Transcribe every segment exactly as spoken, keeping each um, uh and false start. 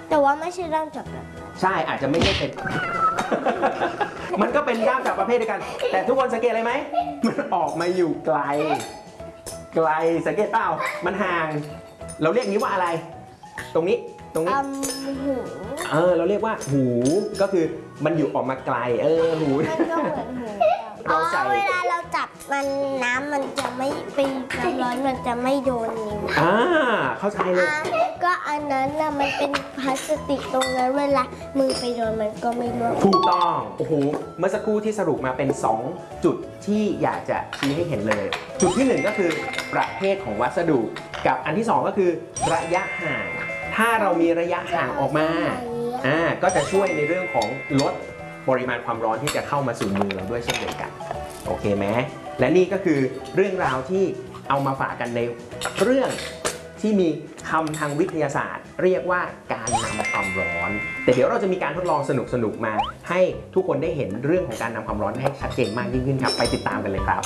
แต่ว่าไม่ใช่ด้ามจับแบบนั้นใช่อาจจะไม่ใช่เป็น มันก็เป็นด้ามจับประเภทเดียวกัน แต่ทุกคนสังเกตอะไรไหมมันออกมาอยู่ไกล ไกลสังเกตเปล่ามันห่าง เราเรียกนี้ว่าอะไร ตรงนี้ตรงนี้หูเออเราเรียกว่าหูก็คือมันอยู่ออกมาไกลเออหูมันก็เหมือนหูเราใส่เวลาเราจับมันน้ำมันจะไม่ปีน้ำร้อนมันจะไม่โดนนิ้วอ่าเข้าใจเลยก็อันนั้นน่ะมันเป็นพลาสติกตรงนั้นเวลามือไปโดนมันก็ไม่ร่วงถูกต้องโอ้โหเมื่อสักครู่ที่สรุปมาเป็นสองจุดที่อยากจะชี้ให้เห็นเลย จุดที่หนึ่งก็คือประเภทของวัสดุกับอันที่สองก็คือระยะห่างถ้าเรามีระยะห่างออกมาอ่าก็จะช่วยในเรื่องของลดปริมาณความร้อนที่จะเข้ามาสู่มือเราด้วยเช่นเดียวกันโอเคไหมและนี่ก็คือเรื่องราวที่เอามาฝากกันในเรื่องที่มีคำทางวิทยาศาสตร์ เรียกว่าการนำความร้อนแต่เดี๋ยวเราจะมีการทดลองสนุกๆมาให้ทุกคนได้เห็นเรื่องของการนำความร้อนให้ชัดเจนมากยิ่งขึ้นครับไปติดตามกันเลยครับ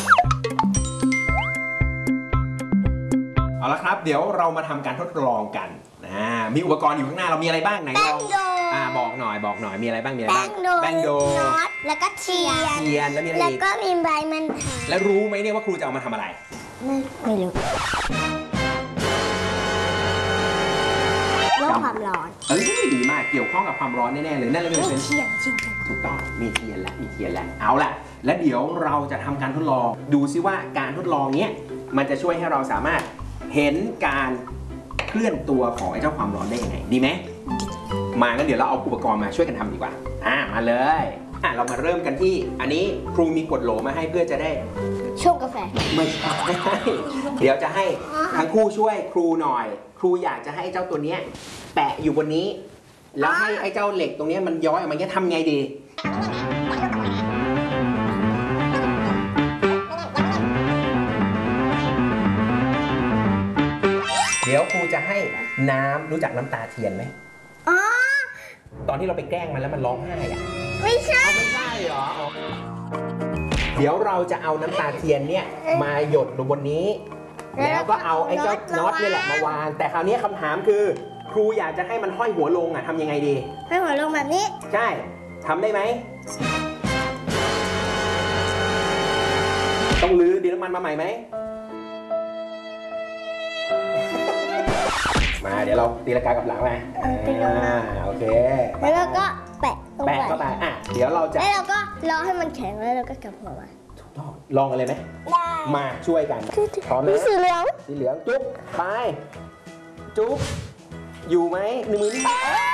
เอาละครับเดี๋ยวเรามาทำการทดลองกันนะมีอุปกรณ์อยู่ข้างหน้าเรามีอะไรบ้างไหนลองอ่าบอกหน่อยบอกหน่อยมีอะไรบ้างมีอะไรบ้างแป้งโดน็อตแล้วก็เทียนเทียนแล้วมีอะไรอีกแล้วก็มีใบมันแล้วรู้ไหมเนี่ยว่าครูจะเอามาทำอะไรไม่ไม่รู้ว่าความร้อนเอ้ยดีมากเกี่ยวข้องกับความร้อนแน่ๆเลยนั่นเลยเป็นเทียนจริงถูกต้องมีเทียนและมีเทียนและเอาล่ะและเดี๋ยวเราจะทำการทดลองดูซิว่าการทดลองเนี้ยมันจะช่วยให้เราสามารถเห็นการเคลื่อนตัวของไอ้เจ้าความร้อนได้ยังไงดีไหมมางั้นเดี๋ยวเราเอาอุปกรณ์มาช่วยกันทำดีกว่าอ่ามาเลยอ่ะเรามาเริ่มกันที่อันนี้ครูมีขวดโหลมาให้เพื่อจะได้ชงกาแฟไม่ใช่เดี๋ยวจะให้ทั้งคู่ช่วยครูหน่อยครูอยากจะให้เจ้าตัวเนี้ยแปะอยู่บนนี้แล้วให้ไอ้เจ้าเหล็กตรงนี้มันย้อยออกมาเงี้ยทำไงดีเดี๋ยวครูจะให้น้ำรู้จักน้ำตาเทียนไหมอ๋อตอนที่เราไปแกล้งมันแล้วมันร้องไห้อะไม่ใช่ไม่ใช่เหรอเดี๋ยวเราจะเอาน้ำตาเทียนเนี่ยมาหยดลงบนนี้แล้วก็เอาไอ้เจ้าน็อตนี่แหละมาวางแต่คราวนี้คำถามคือครูอยากจะให้มันห้อยหัวลงอ่ะทำยังไงดีห้อยหัวลงแบบนี้ใช่ทำได้ไหมต้องลื้อดินน้ำมันมาใหม่ไหมมาเดี๋ยวเราตีลังกากับหลังมาโอเคแล้วก็แปะแปะเข้าไปอ่ะเดี๋ยวเราจะแล้วเราก็รอให้มันแข็งแล้วเราก็กลับหัวมาถูกต้องลองกันเลยไหมได้มาช่วยกันพร้อมไหมสีเหลืองสีเหลืองจุ๊บไปจุ๊บอยู่ไหมหนึ่งมือ